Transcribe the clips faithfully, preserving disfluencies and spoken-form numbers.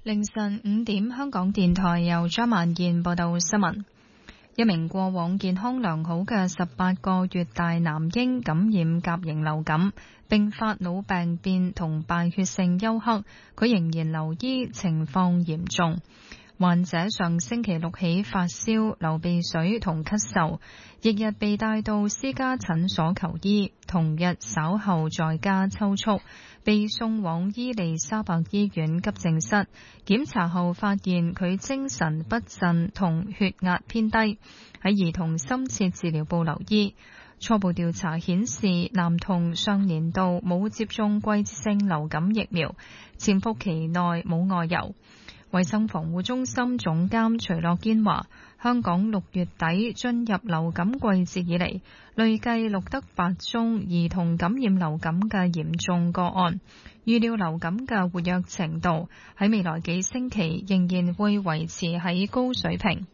凌晨五點，香港電台由張曼燕報道新聞。一名過往健康良好嘅十八個月大男嬰感染甲型流感，並發腦病變同敗血性休克，佢仍然留醫，情況嚴重。患者上星期六起發燒、流鼻水同咳嗽，翌日被帶到私家診所求醫，同日稍後在家抽搐，被送往伊利沙伯醫院急症室，檢查後發現佢精神不振同血壓偏低，喺兒童深切治療部留醫。初步調查顯示，男童上年度冇接種季節性流感疫苗，潛伏期內冇外遊。衛生防護中心總監徐樂堅話，香港六月底進入流感季節以嚟，累計錄得八宗兒童感染流感嘅嚴重個案，預料流感嘅活躍程度喺未來幾星期仍然會維持喺高水平。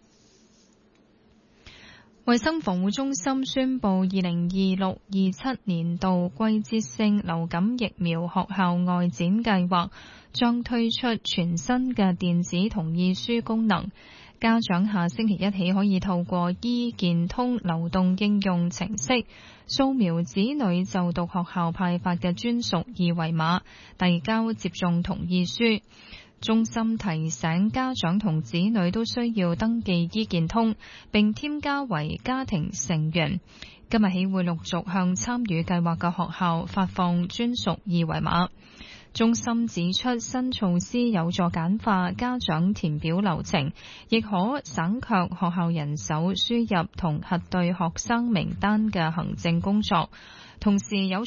衛生防護中心宣布，二零二六二七年度季節性流感疫苗學校外展計劃將推出全新嘅電子同意書功能，家長下星期一起可以透過醫健通流動應用程式掃描子女就讀學校派發嘅專屬二維碼，遞交接種同意書。中心提醒家長同子女都需要登記醫健通，並添加為家庭成員。今日起會陸續向參與計劃嘅學校發放專屬二維碼。中心指出，新措施有助簡化家長填表流程，亦可省卻學校人手輸入同核對學生名單嘅行政工作，同時有